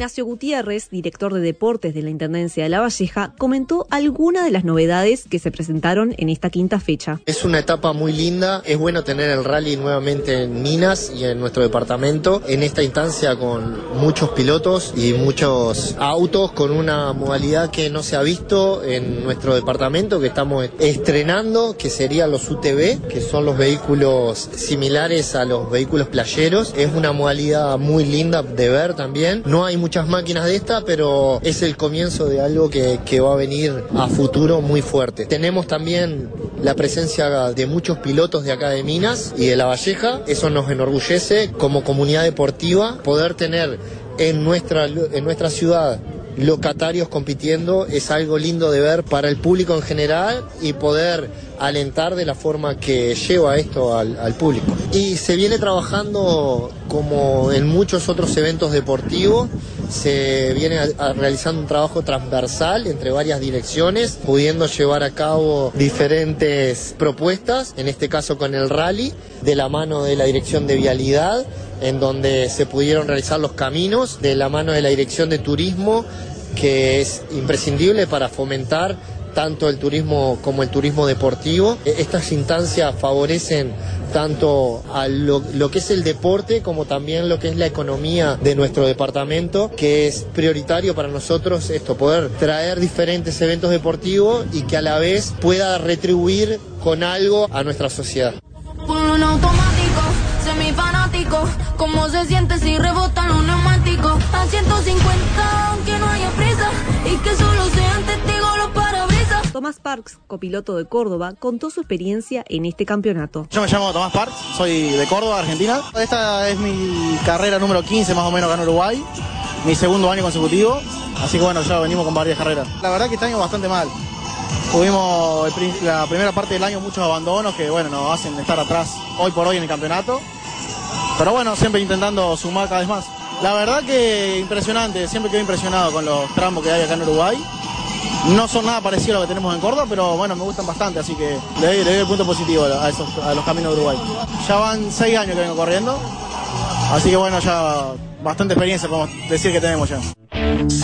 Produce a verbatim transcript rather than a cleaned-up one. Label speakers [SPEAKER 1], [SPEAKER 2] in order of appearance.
[SPEAKER 1] Ignacio Gutiérrez, director de deportes de la Intendencia de La Valleja, comentó algunas de las novedades que se presentaron en esta quinta fecha.
[SPEAKER 2] Es una etapa muy linda, es bueno tener el rally nuevamente en Minas y en nuestro departamento, en esta instancia con muchos pilotos y muchos autos, con una modalidad que no se ha visto en nuestro departamento, que estamos estrenando, que serían los U T V, que son los vehículos similares a los vehículos playeros. Es una modalidad muy linda de ver también. No hay muchas máquinas de esta, pero es el comienzo de algo que, que va a venir a futuro muy fuerte. Tenemos también la presencia de muchos pilotos de acá de Minas y de La Valleja. Eso nos enorgullece como comunidad deportiva, poder tener en nuestra, en nuestra ciudad locatarios compitiendo. Es algo lindo de ver para el público en general y poder alentar de la forma que lleva esto al, al público. Y se viene trabajando como en muchos otros eventos deportivos, se viene a, a realizando un trabajo transversal entre varias direcciones, pudiendo llevar a cabo diferentes propuestas, en este caso con el rally, de la mano de la Dirección de Vialidad, en donde se pudieron realizar los caminos, de la mano de la Dirección de Turismo, que es imprescindible para fomentar tanto el turismo como el turismo deportivo. Estas instancias favorecen tanto a lo, lo que es el deporte como también lo que es la economía de nuestro departamento, que es prioritario para nosotros esto, poder traer diferentes eventos deportivos y que a la vez pueda retribuir con algo a nuestra sociedad.
[SPEAKER 3] Un automático, semifanático, ¿cómo se siente si rebotan los neumáticos? A ciento cincuenta, aunque no haya prisa, y que solo sean testigos los parabrisas.
[SPEAKER 1] Tomás Parks, copiloto de Córdoba, contó su experiencia en este campeonato.
[SPEAKER 4] Yo me llamo Tomás Parks, soy de Córdoba, Argentina. Esta es mi carrera número quince más o menos acá en Uruguay, mi segundo año consecutivo, así que bueno, ya venimos con varias carreras. La verdad que este año bastante mal. Tuvimos el, la primera parte del año muchos abandonos que bueno, nos hacen estar atrás hoy por hoy en el campeonato. Pero bueno, siempre intentando sumar cada vez más. La verdad que impresionante, siempre quedo impresionado con los tramos que hay acá en Uruguay. No son nada parecido a lo que tenemos en Córdoba, pero bueno, me gustan bastante, así que le doy, le doy el punto positivo a, esos, a los caminos de Uruguay. Ya van seis años que vengo corriendo, así que bueno, ya bastante experiencia podemos decir que tenemos ya.